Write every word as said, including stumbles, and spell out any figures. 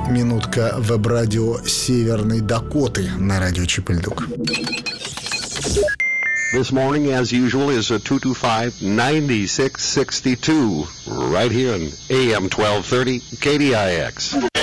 Минутка веб-радио Северной Дакоты на радио Чепельдук. This morning, as usual, is a two two five, nine six six two right here on A M twelve thirty K D I X.